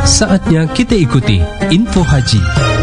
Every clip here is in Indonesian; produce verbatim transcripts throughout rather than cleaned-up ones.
Saatnya kita ikuti Info Haji.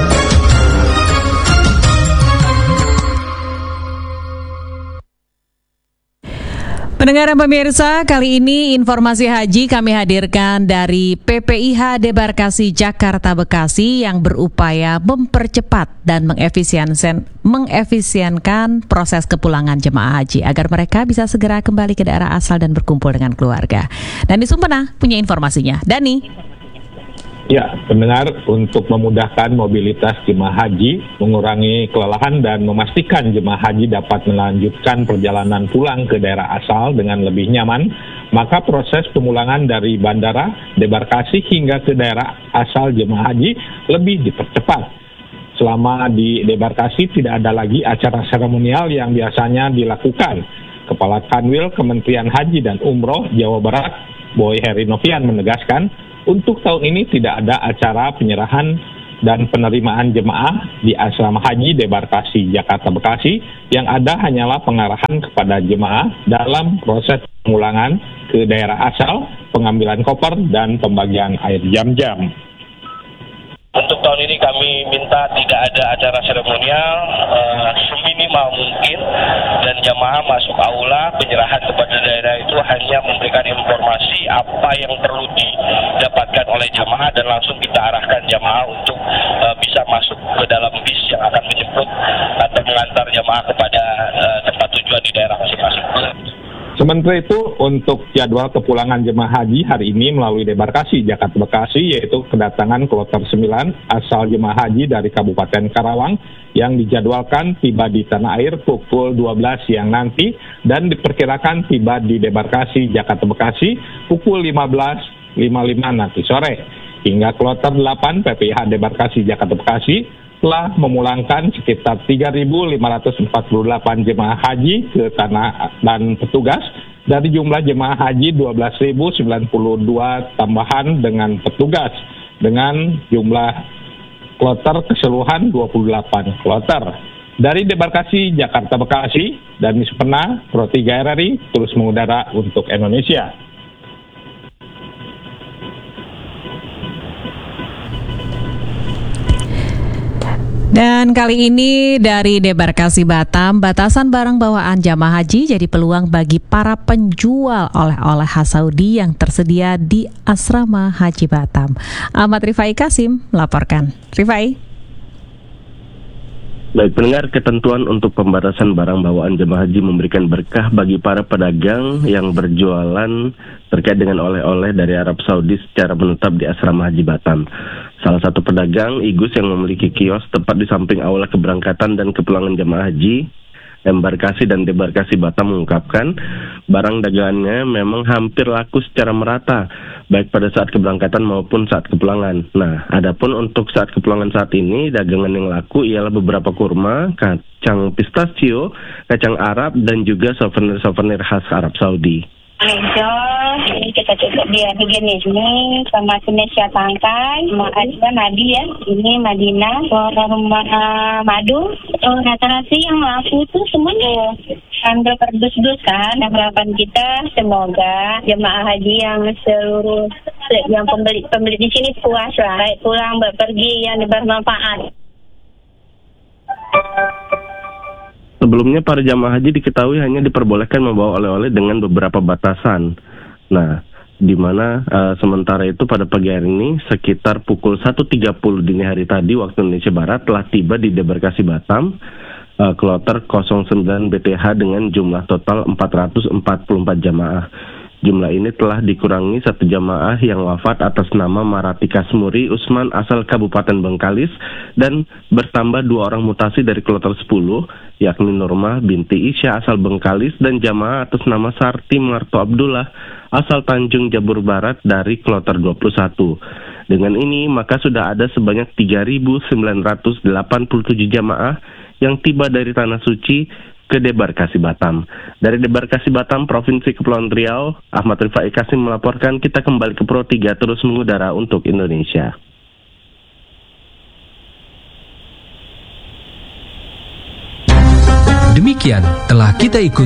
Pendengar dan pemirsa, kali ini informasi haji kami hadirkan dari P P I H Debarkasi Jakarta Bekasi yang berupaya mempercepat dan mengefisienkan, mengefisienkan proses kepulangan jemaah haji agar mereka bisa segera kembali ke daerah asal dan berkumpul dengan keluarga. Dani Sumpena punya informasinya. Dani. Ya, pendengar, untuk memudahkan mobilitas jemaah haji, mengurangi kelelahan dan memastikan jemaah haji dapat melanjutkan perjalanan pulang ke daerah asal dengan lebih nyaman, maka proses pemulangan dari bandara, debarkasi hingga ke daerah asal jemaah haji lebih dipercepat. Selama di debarkasi tidak ada lagi acara seremonial yang biasanya dilakukan. Kepala Kanwil Kementerian Haji dan Umroh Jawa Barat, Boy Heri Novian menegaskan, untuk tahun ini tidak ada acara penyerahan dan penerimaan jemaah di asrama haji debarkasi Jakarta Bekasi. Yang ada hanyalah pengarahan kepada jemaah dalam proses pemulangan ke daerah asal, pengambilan koper, dan pembagian air jam-jam. Untuk tahun ini kami minta tidak ada acara seremonial, uh, seminimal mungkin, dan jamaah masuk aula, penyerahan kepada daerah itu hanya memberikan informasi apa yang perlu didapatkan oleh jamaah dan langsung kita arahkan jamaah untuk uh, bisa masuk ke dalam bis yang akan menjemput atau mengantar jamaah kepada uh, tempat tujuan di daerah masing-masing. Sementara itu, untuk jadwal kepulangan jemaah haji hari ini melalui debarkasi Jakarta Bekasi, yaitu kedatangan kloter sembilan asal jemaah haji dari Kabupaten Karawang yang dijadwalkan tiba di tanah air pukul dua belas siang nanti dan diperkirakan tiba di debarkasi Jakarta Bekasi pukul lima belas lima puluh lima nanti sore. Hingga kloter delapan P P I H Debarkasi Jakarta Bekasi telah memulangkan sekitar tiga ribu lima ratus empat puluh delapan jemaah haji ke tanah dan petugas. Dari jumlah jemaah haji dua belas ribu sembilan puluh dua tambahan dengan petugas, dengan jumlah kloter keseluruhan dua puluh delapan kloter. Dari Debarkasi Jakarta Bekasi, Dani Sumpena, Pro tiga R R I, terus mengudara untuk Indonesia. Dan kali ini dari Debarkasi Batam, batasan barang bawaan jamaah haji jadi peluang bagi para penjual oleh-oleh khas Saudi yang tersedia di Asrama Haji Batam. Ahmad Rifai Kasim melaporkan. Rifai. Baik pendengar, ketentuan untuk pembatasan barang bawaan jemaah haji memberikan berkah bagi para pedagang yang berjualan terkait dengan oleh-oleh dari Arab Saudi secara menetap di Asrama Haji Batam. Salah satu pedagang, Igus, yang memiliki kios tepat di samping aula keberangkatan dan kepulangan jemaah haji, embarkasi dan debarkasi Batam, mengungkapkan barang dagangannya memang hampir laku secara merata, baik pada saat keberangkatan maupun saat kepulangan. Nah, adapun untuk saat kepulangan saat ini, dagangan yang laku ialah beberapa kurma, kacang pistachio, kacang Arab, dan juga souvenir-souvenir khas Arab Saudi. Meja, ini kita coba dia begini ini sama Indonesia tangkai, ada Nadi ya, ini Madinah, rumah uh, madu, oh, rata-rata yang laku itu semuanya sambil kardus-dus kan. Harapan kita semoga jemaah haji yang seluruh yang pembeli pembeli di sini puas lah, baik pulang berpergi yang bermanfaat. Sebelumnya para jamaah haji diketahui hanya diperbolehkan membawa oleh-oleh dengan beberapa batasan. Nah, di mana uh, sementara itu pada pagi hari ini sekitar pukul satu tiga puluh dini hari tadi waktu Indonesia Barat telah tiba di Debarkasi Batam uh, kloter nol sembilan B T H dengan jumlah total empat ratus empat puluh empat jamaah. Jumlah ini telah dikurangi satu jamaah yang wafat atas nama Marati Kasmuri Usman asal Kabupaten Bengkalis dan bertambah dua orang mutasi dari kloter sepuluh, yakni Nurmah binti Isya asal Bengkalis dan jamaah atas nama Sarti Marto Abdullah asal Tanjung Jabur Barat dari kloter dua puluh satu. Dengan ini maka sudah ada sebanyak tiga ribu sembilan ratus delapan puluh tujuh jamaah yang tiba dari Tanah Suci ke Debarkasi Batam. Dari Debarkasi Batam, Provinsi Kepulauan Riau, Ahmad Rifai Kasim melaporkan. Kita kembali ke Pro tiga terus mengudara untuk Indonesia. Demikian telah kita ikuti